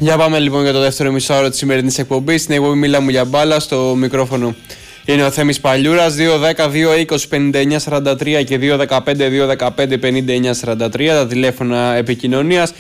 Για πάμε λοιπόν για το δεύτερο μισάωρο της σημερινής εκπομπής. Στην εκπομπή Μίλαμε για μπάλα, στο μικρόφωνο είναι ο Θέμης Παλιούρας. 2-10-2-20-59-43 και 2-15-2-15-59-43 τα τηλέφωνα επικοινωνίας.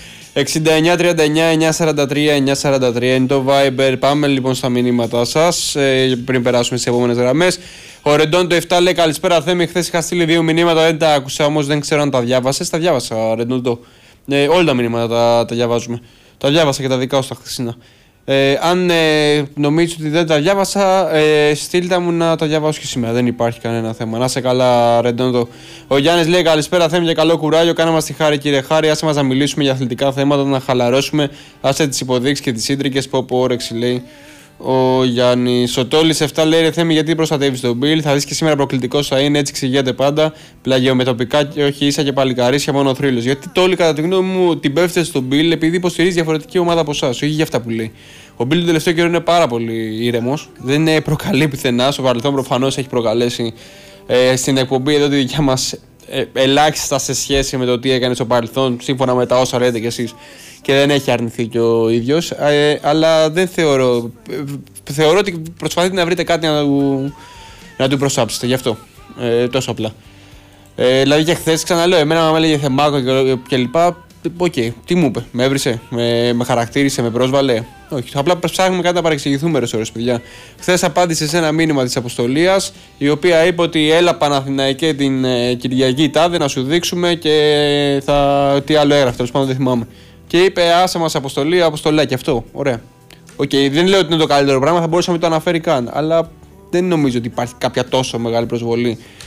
69-39-943-943 είναι το Viber. Πάμε λοιπόν στα μηνύματά σας πριν περάσουμε στις επόμενες γραμμές. Ο Ρεντόν το 7 λέει καλησπέρα Θέμη. Χθες είχα στείλει 2 μηνύματα, δεν τα άκουσα όμως, δεν ξέρω αν τα διάβασες. Τα διάβασα, Ρεντόν. Όλα τα μηνύματα τα διαβάζουμε. Τα διάβασα και τα δικά σου τα χθεσινά. Αν νομίζω ότι δεν τα διάβασα, στείλτε μου να τα διαβάσω και σήμερα. Δεν υπάρχει κανένα θέμα. Να σε καλά, Ρεντόντο. Ο Γιάννης λέει καλησπέρα, Θέμη, και καλό κουράγιο. Κάνα μας τη χάρη, κύριε Χάρη. Άσε μας να μιλήσουμε για αθλητικά θέματα, να χαλαρώσουμε. Άσε τις υποδείξεις και τις ίντρικες που από όρεξη, λέει ο Γιάννης. Ο Τόλης 7 λέει ρε Θέμη, γιατί προστατεύεις τον Μπιλ. Θα δεις και σήμερα προκλητικός θα είναι, έτσι εξηγείται πάντα. Πλαγιομετωπικά και όχι ίσα και παλικαρίσια, μόνο θρύλος. Γιατί Τόλη, κατά τη γνώμη μου, την πέφτει στον Μπιλ επειδή υποστηρίζει διαφορετική ομάδα από εσάς, όχι για αυτά που λέει. Ο Μπιλ τον τελευταίο καιρό είναι πάρα πολύ ήρεμος. Δεν προκαλεί πουθενά. Στο παρελθόν προφανώς έχει προκαλέσει στην εκπομπή εδώ τη δικιά μας ελάχιστα σε σχέση με το τι έκανε στο παρελθόν, σύμφωνα με τα όσα λέτε κι εσείς. Και δεν έχει αρνηθεί και ο ίδιος, αλλά δεν θεωρώ. Θεωρώ ότι προσπαθείτε να βρείτε κάτι να του προσάψετε, γι' αυτό. Τόσο απλά. Δηλαδή και χθες, ξαναλέω, εμένα με έλεγε Θεμάκο και λοιπά. Οκ, τι μου είπε, με έβρισε, με χαρακτήρισε, με πρόσβαλε. Όχι, απλά ψάχνουμε κάτι να παρεξηγηθούμε, ώρες, παιδιά. Χθες απάντησε σε ένα μήνυμα της Αποστολίας, η οποία είπε ότι έλα Παναθηναϊκέ την Κυριακή τάδε να σου δείξουμε και τι άλλο έγραφε, τέλος πάντων δεν θυμάμαι. Και είπε άσε μας αποστολάκι, αυτό. Ωραία. Δεν λέω ότι είναι το καλύτερο πράγμα, θα μπορούσε να μην το αναφέρει καν. Αλλά δεν νομίζω ότι υπάρχει κάποια τόσο μεγάλη προσβολή